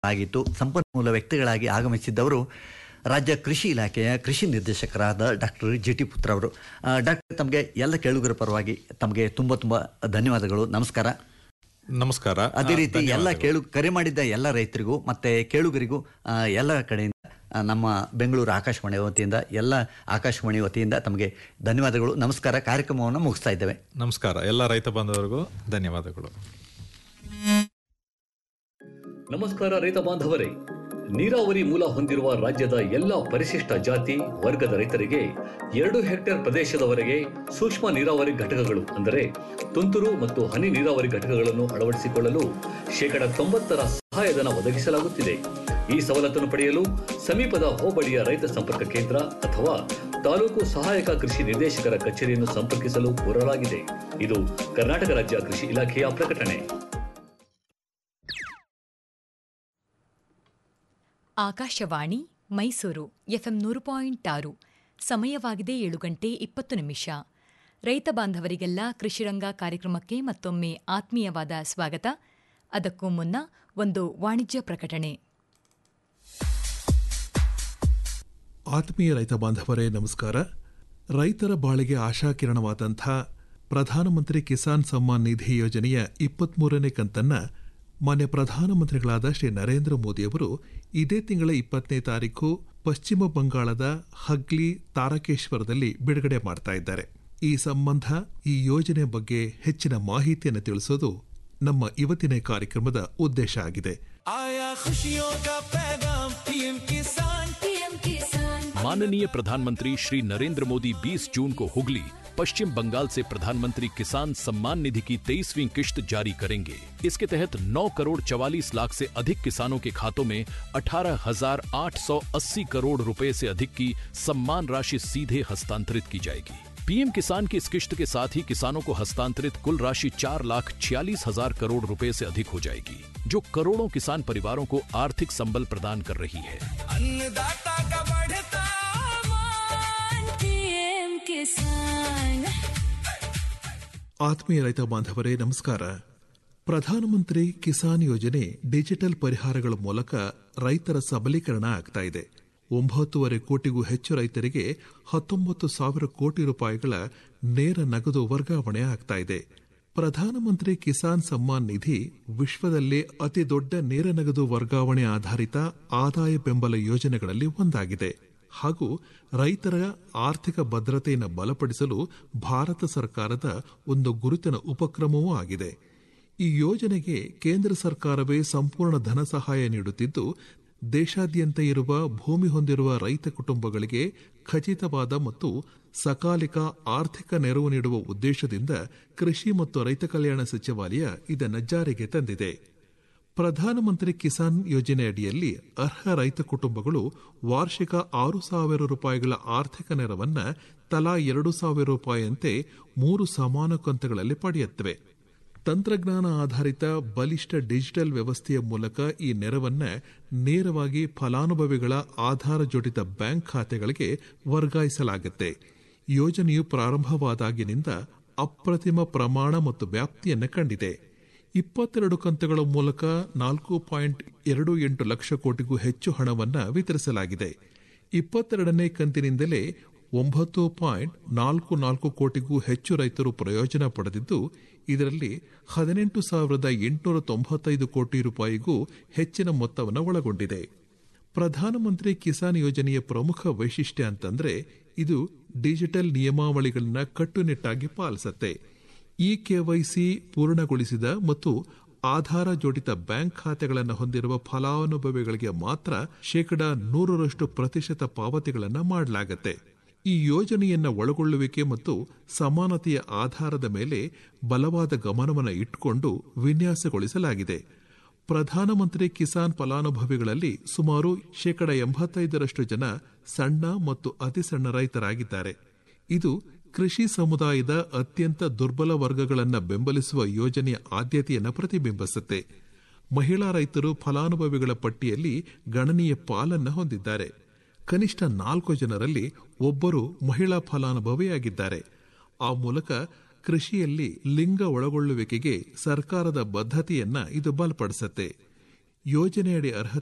ಆಗಿತ್ತು. ಸಂಪನ್ಮೂಲ ವ್ಯಕ್ತಿಗಳಾಗಿ ಆಗಮಿಸಿದ್ದವರು ರಾಜ್ಯ ಕೃಷಿ ಇಲಾಖೆಯ ಕೃಷಿ ನಿರ್ದೇಶಕರಾದ ಡಾಕ್ಟರ್ ಜಿ.ಟಿ. ಪುತ್ರ ಅವರು. ಡಾಕ್ಟರ್, ತಮಗೆ ಎಲ್ಲ ಕೇಳುಗರ ಪರವಾಗಿ ತಮಗೆ ತುಂಬ ಧನ್ಯವಾದಗಳು. ನಮಸ್ಕಾರ. ನಮಸ್ಕಾರ. ಅದೇ ರೀತಿ ಎಲ್ಲ ಕರೆ ಮಾಡಿದ್ದ ಎಲ್ಲ ರೈತರಿಗೂ ಮತ್ತೆ ಕೇಳುಗರಿಗೂ ಎಲ್ಲ ಕಡೆಯಿಂದ ನಮ್ಮ ಬೆಂಗಳೂರು ಆಕಾಶವಾಣಿ ವತಿಯಿಂದ ಎಲ್ಲ ಆಕಾಶವಾಣಿ ವತಿಯಿಂದ ತಮಗೆ ಧನ್ಯವಾದಗಳು. ನಮಸ್ಕಾರ. ಕಾರ್ಯಕ್ರಮವನ್ನು ಮುಗಿಸ್ತಾ ಇದ್ದೇವೆ. ನಮಸ್ಕಾರ. ಎಲ್ಲ ರೈತ ಬಾಂಧವರಿಗೂ ಧನ್ಯವಾದಗಳು. ನಮಸ್ಕಾರ ರೈತ ಬಾಂಧವರೇ. ನೀರಾವರಿ ಮೂಲ ಹೊಂದಿರುವ ರಾಜ್ಯದ ಎಲ್ಲ ಪರಿಶಿಷ್ಟ ಜಾತಿ ವರ್ಗದ ರೈತರಿಗೆ 2 ಹೆಕ್ಟೇರ್ ಪ್ರದೇಶದವರೆಗೆ ಸೂಕ್ಷ್ಮ ನೀರಾವರಿ ಘಟಕಗಳು ಅಂದರೆ ತುಂತುರು ಮತ್ತು ಹನಿ ನೀರಾವರಿ ಘಟಕಗಳನ್ನು ಅಳವಡಿಸಿಕೊಳ್ಳಲು 90% ಸಹಾಯಧನ ಒದಗಿಸಲಾಗುತ್ತಿದೆ. ಈ ಸವಲತ್ತನ್ನು ಪಡೆಯಲು ಸಮೀಪದ ಹೋಬಳಿಯ ರೈತ ಸಂಪರ್ಕ ಕೇಂದ್ರ ಅಥವಾ ತಾಲೂಕು ಸಹಾಯಕ ಕೃಷಿ ನಿರ್ದೇಶಕರ ಕಚೇರಿಯನ್ನು ಸಂಪರ್ಕಿಸಲು ಕೋರಲಾಗಿದೆ. ಇದು ಕರ್ನಾಟಕ ರಾಜ್ಯ ಕೃಷಿ ಇಲಾಖೆಯ ಪ್ರಕಟಣೆ. ಆಕಾಶವಾಣಿ ಮೈಸೂರು ಎಫ್ಎಂ 100.6. ಸಮಯವಾಗಿದೆ 7 ಗಂಟೆ 20 ನಿಮಿಷ. ರೈತ ಬಾಂಧವರಿಗೆಲ್ಲ ಕೃಷಿರಂಗ ಕಾರ್ಯಕ್ರಮಕ್ಕೆ ಮತ್ತೊಮ್ಮೆ ಆತ್ಮೀಯವಾದ ಸ್ವಾಗತ. ಅದಕ್ಕೂ ಮುನ್ನ ಒಂದು ವಾಣಿಜ್ಯ ಪ್ರಕಟಣೆ. ಆತ್ಮೀಯ ರೈತ ಬಾಂಧವರೇ ನಮಸ್ಕಾರ. ರೈತರ ಬಾಳಿಗೆ ಆಶಾಕಿರಣವಾದಂಥ ಪ್ರಧಾನಮಂತ್ರಿ ಕಿಸಾನ್ ಸಮ್ಮಾನ್ ನಿಧಿ ಯೋಜನೆಯ 23ನೇ ಕಂತನ್ನು ಮಾನ್ಯ ಪ್ರಧಾನಮಂತ್ರಿಗಳಾದ ಶ್ರೀ ನರೇಂದ್ರ ಮೋದಿಯವರು ಇದೇ ತಿಂಗಳ 20ನೇ ತಾರೀಕು ಪಶ್ಚಿಮ ಬಂಗಾಳದ ಹಗ್ಲಿ ತಾರಕೇಶ್ವರದಲ್ಲಿ ಬಿಡುಗಡೆ ಮಾಡ್ತಾ ಇದ್ದಾರೆ. ಈ ಸಂಬಂಧ ಈ ಯೋಜನೆ ಬಗ್ಗೆ ಹೆಚ್ಚಿನ ಮಾಹಿತಿಯನ್ನು ತಿಳಿಸೋದು ನಮ್ಮ ಇವತ್ತಿನ ಕಾರ್ಯಕ್ರಮದ ಉದ್ದೇಶ ಆಗಿದೆ. माननीय प्रधानमंत्री श्री नरेंद्र मोदी 20 जून को हुगली पश्चिम बंगाल से प्रधानमंत्री किसान सम्मान निधि की 23वीं किश्त जारी करेंगे. इसके तहत 9 करोड़ 44 लाख से अधिक किसानों के खातों में 18,880 करोड़ रुपए से अधिक की सम्मान राशि सीधे हस्तांतरित की जाएगी. पीएम किसान की इस किश्त के साथ ही किसानों को हस्तांतरित कुल राशि 4,46,000 करोड़ रुपए से अधिक हो जाएगी, जो करोड़ों किसान परिवारों को आर्थिक संबल प्रदान कर रही है. अन्नदाता का बढ़ता मान, पीएम किसान. ಆತ್ಮೀಯ ರೈತ ಬಾಂಧವರೇ ನಮಸ್ಕಾರ. ಪ್ರಧಾನಮಂತ್ರಿ ಕಿಸಾನ್ ಯೋಜನೆ ಡಿಜಿಟಲ್ ಪರಿಹಾರಗಳ ಮೂಲಕ ರೈತರ ಸಬಲೀಕರಣ ಆಗ್ತಾ ಇದೆ. 9.5 ಕೋಟಿಗೂ ಹೆಚ್ಚು ರೈತರಿಗೆ 19,000 ಕೋಟಿ ರೂಪಾಯಿಗಳ ನೇರ ನಗದು ವರ್ಗಾವಣೆ ಆಗ್ತಾ ಇದೆ. ಪ್ರಧಾನಮಂತ್ರಿ ಕಿಸಾನ್ ಸಮ್ಮಾನ್ ನಿಧಿ ವಿಶ್ವದಲ್ಲೇ ಅತಿ ದೊಡ್ಡ ನೇರ ನಗದು ವರ್ಗಾವಣೆ ಆಧಾರಿತ ಆದಾಯ ಬೆಂಬಲ ಯೋಜನೆಗಳಲ್ಲಿ ಒಂದಾಗಿದೆ ಹಾಗೂ ರೈತರ ಆರ್ಥಿಕ ಭದ್ರತೆಯನ್ನು ಬಲಪಡಿಸಲು ಭಾರತ ಸರ್ಕಾರದ ಒಂದು ಗುರುತಿನ ಉಪಕ್ರಮವೂ ಆಗಿದೆ. ಈ ಯೋಜನೆಗೆ ಕೇಂದ್ರ ಸರ್ಕಾರವೇ ಸಂಪೂರ್ಣ ಧನ ಸಹಾಯ ನೀಡುತ್ತಿದ್ದು, ದೇಶಾದ್ಯಂತ ಇರುವ ಭೂಮಿ ಹೊಂದಿರುವ ರೈತ ಕುಟುಂಬಗಳಿಗೆ ಖಚಿತವಾದ ಮತ್ತು ಸಕಾಲಿಕ ಆರ್ಥಿಕ ನೆರವು ನೀಡುವ ಉದ್ದೇಶದಿಂದ ಕೃಷಿ ಮತ್ತು ರೈತ ಕಲ್ಯಾಣ ಸಚಿವಾಲಯ ಇದನ್ನು ಜಾರಿಗೆ ತಂದಿದೆ. ಪ್ರಧಾನಮಂತ್ರಿ ಕಿಸಾನ್ ಯೋಜನೆಯಡಿಯಲ್ಲಿ ಅರ್ಹ ರೈತ ಕುಟುಂಬಗಳು ವಾರ್ಷಿಕ 6,000 ರೂಪಾಯಿಗಳ ಆರ್ಥಿಕ ನೆರವನ್ನು ತಲಾ 2,000 ರೂಪಾಯಿಯಂತೆ 3 ಸಮಾನ ಕಂತುಗಳಲ್ಲಿ ಪಡೆಯುತ್ತವೆ. ತಂತ್ರಜ್ಞಾನ ಆಧಾರಿತ ಬಲಿಷ್ಠ ಡಿಜಿಟಲ್ ವ್ಯವಸ್ಥೆಯ ಮೂಲಕ ಈ ನೆರವನ್ನು ನೇರವಾಗಿ ಫಲಾನುಭವಿಗಳ ಆಧಾರ ಜೋಡಿತ ಬ್ಯಾಂಕ್ ಖಾತೆಗಳಿಗೆ ವರ್ಗಾಯಿಸಲಾಗುತ್ತೆ. ಯೋಜನೆಯು ಪ್ರಾರಂಭವಾದಾಗಿನಿಂದ ಅಪ್ರತಿಮ ಪ್ರಮಾಣ ಮತ್ತು ವ್ಯಾಪ್ತಿಯನ್ನು ಕಂಡಿದೆ. 22 ಕಂತುಗಳ ಮೂಲಕ 4.28 ಲಕ್ಷ ಕೋಟಿಗೂ ಹೆಚ್ಚು ಹಣವನ್ನು ವಿತರಿಸಲಾಗಿದೆ. 22ನೇ ಕಂತಿನಿಂದಲೇ 9.44 ಕೋಟಿಗೂ ಹೆಚ್ಚು ರೈತರು ಪ್ರಯೋಜನ ಪಡೆದಿದ್ದು, ಇದರಲ್ಲಿ 18,895 ಕೋಟಿ ರೂಪಾಯಿಗೂ ಹೆಚ್ಚಿನ ಮೊತ್ತವನ್ನು ಒಳಗೊಂಡಿದೆ. ಪ್ರಧಾನಮಂತ್ರಿ ಕಿಸಾನ್ ಯೋಜನೆಯ ಪ್ರಮುಖ ವೈಶಿಷ್ಟ್ಯ ಅಂತಂದ್ರೆ ಇದು ಡಿಜಿಟಲ್ ನಿಯಮಾವಳಿಗಳನ್ನ ಕಟ್ಟುನಿಟ್ಟಾಗಿ ಪಾಲಿಸುತ್ತೆ. ಕೆವೈಸಿ ಪೂರ್ಣಗೊಳಿಸಿದ ಮತ್ತು ಆಧಾರ ಜೋಡಿತ ಬ್ಯಾಂಕ್ ಖಾತೆಗಳನ್ನು ಹೊಂದಿರುವ ಫಲಾನುಭವಿಗಳಿಗೆ ಮಾತ್ರ 100% ಪಾವತಿಗಳನ್ನು ಮಾಡಲಾಗುತ್ತೆ. ಈ ಯೋಜನೆಯನ್ನ ಒಳಗೊಳ್ಳುವಿಕೆ ಮತ್ತು ಸಮಾನತೆಯ ಆಧಾರದ ಮೇಲೆ ಬಲವಾದ ಗಮನವನ್ನು ಇಟ್ಟುಕೊಂಡು ವಿನ್ಯಾಸಗೊಳಿಸಲಾಗಿದೆ. ಪ್ರಧಾನಮಂತ್ರಿ ಕಿಸಾನ್ ಫಲಾನುಭವಿಗಳಲ್ಲಿ ಸುಮಾರು 85% ಜನ ಸಣ್ಣ ಮತ್ತು ಅತಿ ಸಣ್ಣ ರೈತರಾಗಿದ್ದಾರೆ. ಇದು ಕೃಷಿ ಸಮುದಾಯದ ಅತ್ಯಂತ ದುರ್ಬಲ ವರ್ಗಗಳನ್ನು ಬೆಂಬಲಿಸುವ ಯೋಜನೆಯ ಆದ್ಯತೆಯನ್ನು ಪ್ರತಿಬಿಂಬಿಸುತ್ತೆ. ಮಹಿಳಾ ರೈತರು ಫಲಾನುಭವಿಗಳ ಪಟ್ಟಿಯಲ್ಲಿ ಗಣನೀಯ ಪಾಲನ್ನು ಹೊಂದಿದ್ದಾರೆ. ಕನಿಷ್ಠ 4 ಜನರಲ್ಲಿ ಒಬ್ಬರು ಮಹಿಳಾ ಫಲಾನುಭವಿಯಾಗಿದ್ದಾರೆ. ಆ ಮೂಲಕ ಕೃಷಿಯಲ್ಲಿ ಲಿಂಗ ಒಳಗೊಳ್ಳುವಿಕೆಗೆ ಸರ್ಕಾರದ ಬದ್ಧತೆಯನ್ನ ಇದು ಬಲಪಡಿಸುತ್ತೆ. ಯೋಜನೆಯಡಿ ಅರ್ಹತೆ